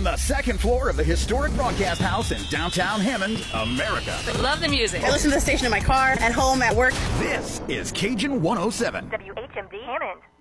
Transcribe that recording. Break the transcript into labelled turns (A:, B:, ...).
A: the second floor of the historic broadcast house in downtown Hammond, America.
B: Love the music.
C: I listen to the station in my car, at home, at work.
A: This is Cajun 107.
D: WHMD Hammond.